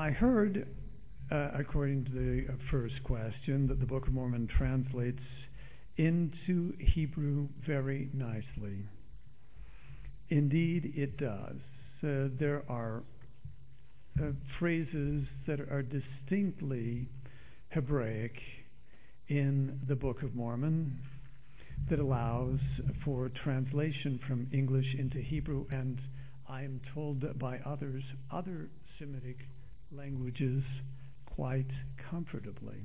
I heard, according to the first question, that the Book of Mormon translates into Hebrew very nicely. Indeed, it does. There are phrases that are distinctly Hebraic in the Book of Mormon that allows for translation from English into Hebrew, and I am told by others, other Semitic languages, quite comfortably.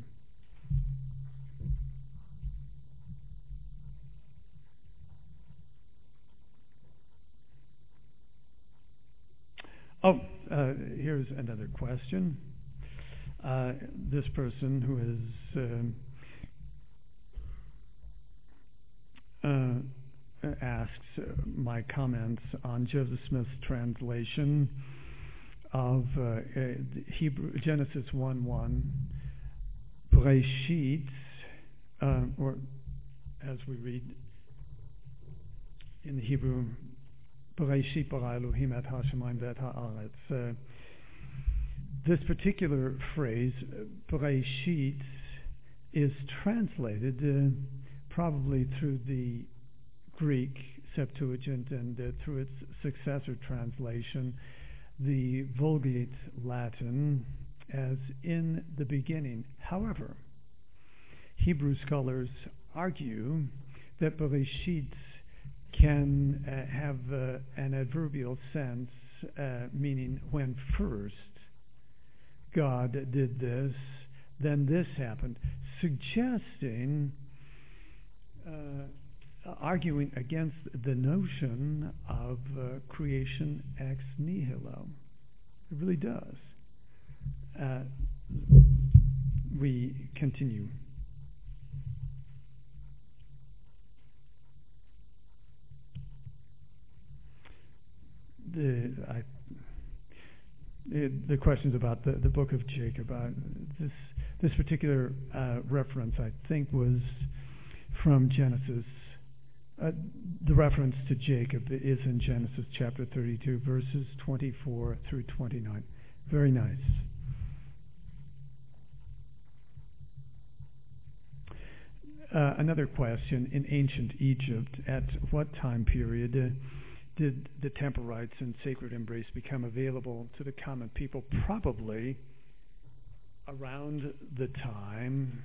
Here's another question. This person who asks my comments on Joseph Smith's translation of Genesis 1:1, Bereshit, or as we read in the Hebrew, Bereshit bara Elohim et hashamayim ve'et ha'aretz. This particular phrase, Bereshit, is translated probably through the Greek Septuagint and through its successor translation, the Vulgate Latin, as in the beginning. However, Hebrew scholars argue that Bereshit can have an adverbial sense, meaning when first God did this, then this happened, suggesting, arguing against the notion of creation ex nihilo. It really does. We continue. The questions about the book of Jacob. This particular reference, I think, was from Genesis. The reference to Jacob is in Genesis chapter 32, verses 24 through 29. Very nice. Another question. In ancient Egypt, at what time period did the temple rites and sacred embrace become available to the common people? Probably around the time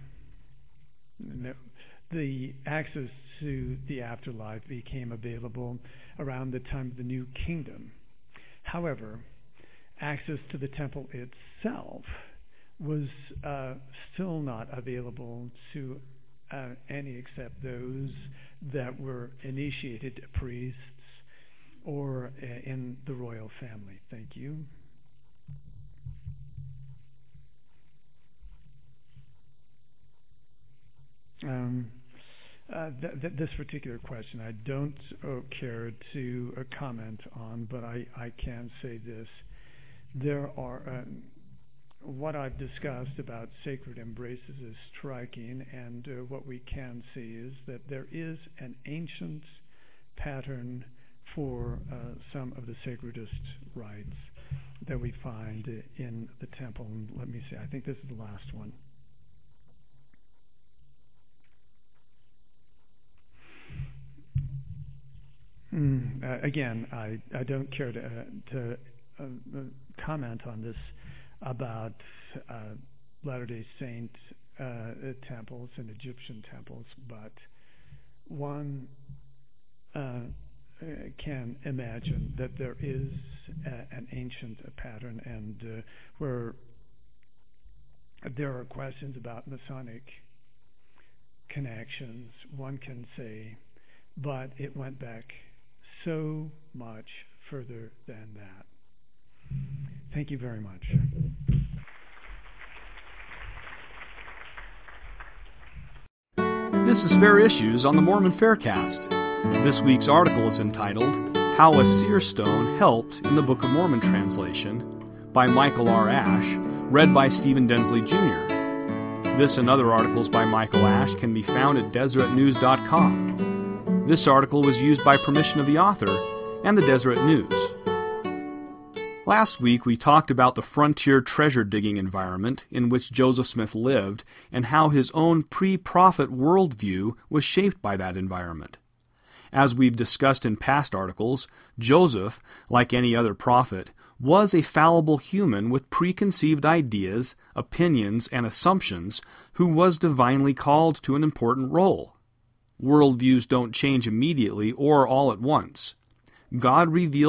the access to the afterlife became available around the time of the New Kingdom. However, access to the temple itself was still not available to any except those that were initiated priests or in the royal family. Thank you. This particular question I don't care to comment on, but I can say this. There are what I've discussed about sacred embraces is striking, and what we can see is that there is an ancient pattern for some of the sacredest rites that we find in the temple. And let me see, I think this is the last one. Again, I don't care to comment on this about Latter-day Saint temples and Egyptian temples, but one can imagine that there is an ancient pattern, and where there are questions about Masonic connections, one can say, but it went back so much further than that. Thank you very much. This is Fair Issues on the Mormon Faircast. This week's article is entitled, How a Seer Stone Helped in the Book of Mormon Translation, by Michael R. Ash, read by Stephen Densley Jr. This and other articles by Michael Ash can be found at DeseretNews.com. This article was used by permission of the author and the Deseret News. Last week we talked about the frontier treasure-digging environment in which Joseph Smith lived and how his own pre-prophet worldview was shaped by that environment. As we've discussed in past articles, Joseph, like any other prophet, was a fallible human with preconceived ideas, opinions, and assumptions who was divinely called to an important role. Worldviews don't change immediately or all at once. God reveals